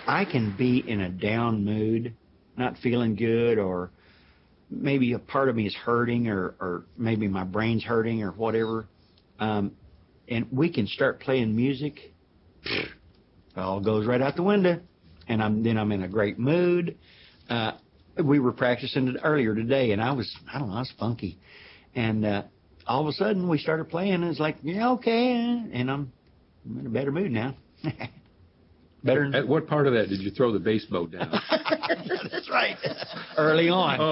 I can be in a down mood, not feeling good, or maybe a part of me is hurting, or maybe my brain's hurting or whatever, and we can start playing music, it all goes right out the window, and I'm in a great mood. We were practicing it earlier today, and I don't know, I was funky, and all of a sudden we started playing, and it's like, yeah, okay, and I'm in a better mood now. Better. At what part of that did you throw the bass bow down? That's right. Early on.